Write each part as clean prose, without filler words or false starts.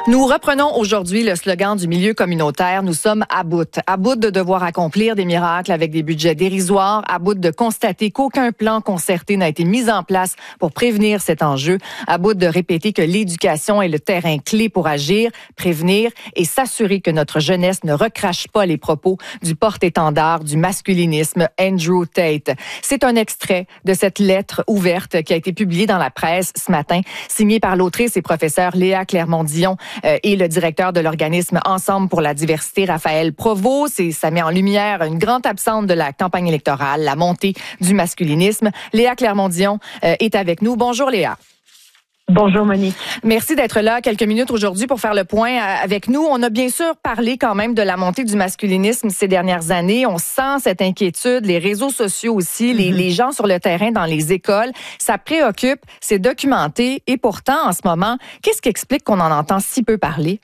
Nous reprenons aujourd'hui le slogan du milieu communautaire. Nous sommes à bout de devoir accomplir des miracles avec des budgets dérisoires, à bout de constater qu'aucun plan concerté n'a été mis en place pour prévenir cet enjeu, à bout de répéter que l'éducation est le terrain clé pour agir, prévenir et s'assurer que notre jeunesse ne recrache pas les propos du porte-étendard du masculinisme Andrew Tate. C'est un extrait de cette lettre ouverte qui a été publiée dans la presse ce matin, signée par l'autrice et professeure Léa Clermont-Dion et le directeur de l'organisme Ensemble pour la diversité, Raphaël Provost. Ça met en lumière une grande absente de la campagne électorale, la montée du masculinisme. Léa Clermont-Dion est avec nous. Bonjour Léa. Bonjour Monique. Merci d'être là quelques minutes aujourd'hui pour faire le point avec nous. On a bien sûr parlé quand même de la montée du masculinisme ces dernières années. On sent cette inquiétude, les réseaux sociaux aussi, les gens sur le terrain dans les écoles. Ça préoccupe, c'est documenté et pourtant en ce moment, qu'est-ce qui explique qu'on en entend si peu parler?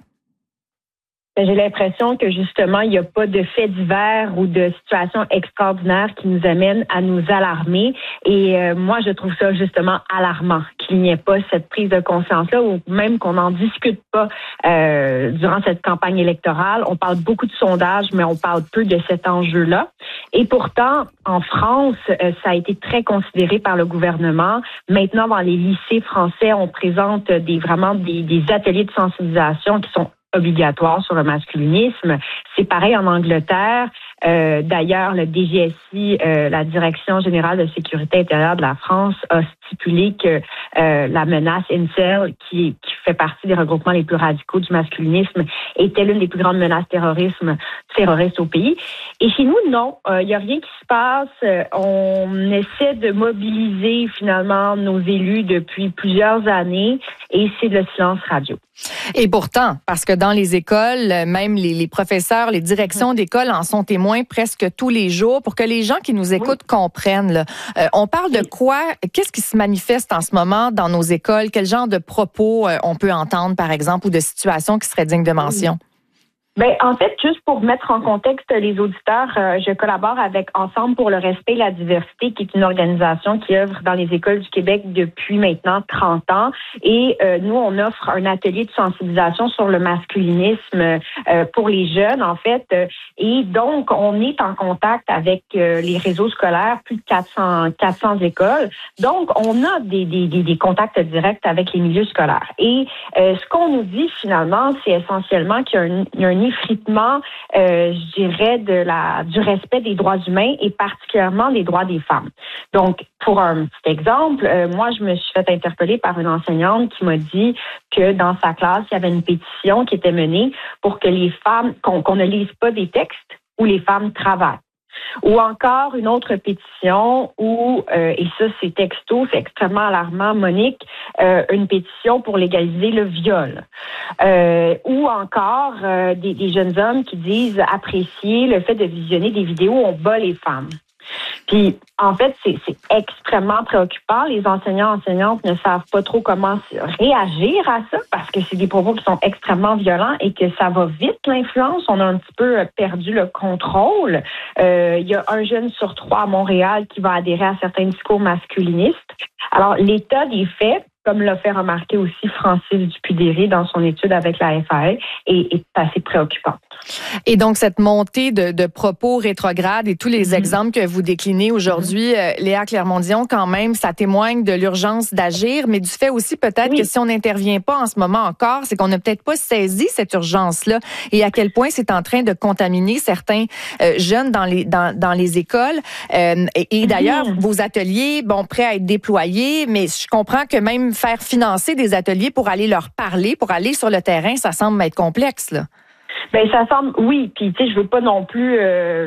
J'ai l'impression que justement, il n'y a pas de faits divers ou de situations extraordinaires qui nous amènent à nous alarmer. Et moi, je trouve ça justement alarmant qu'il n'y ait pas cette prise de conscience-là ou même qu'on n'en discute pas durant cette campagne électorale. On parle beaucoup de sondages, mais on parle peu de cet enjeu-là. Et pourtant, en France, ça a été très considéré par le gouvernement. Maintenant, dans les lycées français, on présente des ateliers de sensibilisation qui sont obligatoire sur le masculinisme. C'est pareil en Angleterre. D'ailleurs, le DGSI, la Direction générale de sécurité intérieure de la France, a stipulé que la menace incel, qui fait partie des regroupements les plus radicaux du masculinisme, était l'une des plus grandes menaces terroristes au pays. Et chez nous, non. Il n'y a rien qui se passe. On essaie de mobiliser finalement nos élus depuis plusieurs années et c'est le silence radio. Et pourtant, parce que dans les écoles, même les professeurs, les directions d'école en sont témoins presque tous les jours pour que les gens qui nous écoutent comprennent. Là. On parle de quoi? Qu'est-ce qui se manifeste en ce moment dans nos écoles? Quel genre de propos on peut entendre, par exemple, ou de situations qui seraient dignes de mention? En fait, juste pour mettre en contexte les auditeurs, je collabore avec Ensemble pour le respect et la diversité, qui est une organisation qui œuvre dans les écoles du Québec depuis maintenant 30 ans. Et nous, on offre un atelier de sensibilisation sur le masculinisme pour les jeunes, en fait. Et donc, on est en contact avec les réseaux scolaires, plus de 400 écoles. Donc, on a des contacts directs avec les milieux scolaires. Et ce qu'on nous dit finalement, c'est essentiellement qu'il y a un effritement, je dirais, du respect des droits humains et particulièrement des droits des femmes. Donc, pour un petit exemple, moi, je me suis fait interpeller par une enseignante qui m'a dit que dans sa classe, il y avait une pétition qui était menée pour que les femmes, qu'on ne lise pas des textes où les femmes travaillent. Ou encore une autre pétition où, et ça c'est texto, c'est extrêmement alarmant, Monique, une pétition pour légaliser le viol. Ou encore des jeunes hommes qui disent apprécier le fait de visionner des vidéos où on bat les femmes. Puis, en fait, c'est extrêmement préoccupant. Les enseignantes ne savent pas trop comment réagir à ça parce que c'est des propos qui sont extrêmement violents et que ça va vite, l'influence. On a un petit peu perdu le contrôle. Il y a un jeune sur 3 à Montréal qui va adhérer à certains discours masculinistes. Alors, l'état des faits, comme l'a fait remarquer aussi Francis Dupuy-Derry dans son étude avec la FAE, est assez préoccupante. Et donc, cette montée de propos rétrogrades et tous les exemples que vous déclinez aujourd'hui, Léa Clermont-Dion, quand même, ça témoigne de l'urgence d'agir, mais du fait aussi peut-être que si on n'intervient pas en ce moment encore, c'est qu'on n'a peut-être pas saisi cette urgence-là et à quel point c'est en train de contaminer certains jeunes dans les écoles. Et d'ailleurs, vos ateliers, prêts à être déployés, mais je comprends que même faire financer des ateliers pour aller leur parler, pour aller sur le terrain, ça semble être complexe, là. Ça semble, oui. Puis, je veux pas non plus,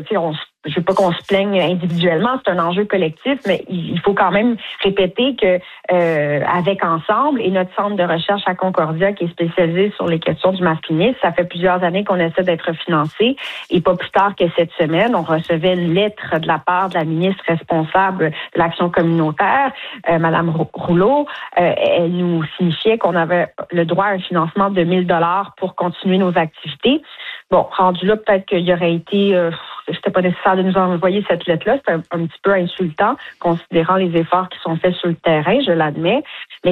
je veux pas qu'on se plaigne individuellement, c'est un enjeu collectif, mais il faut quand même répéter que avec Ensemble et notre centre de recherche à Concordia qui est spécialisé sur les questions du masculinisme, ça fait plusieurs années qu'on essaie d'être financé et pas plus tard que cette semaine, on recevait une lettre de la part de la ministre responsable de l'action communautaire, Madame Rouleau. Elle nous signifiait qu'on avait le droit à un financement de 1 000 $ pour continuer nos activités. Bon, rendu là, peut-être qu'il y aurait été, c'était pas nécessaire de nous envoyer cette lettre-là. C'est un petit peu insultant, considérant les efforts qui sont faits sur le terrain, je l'admets. Mais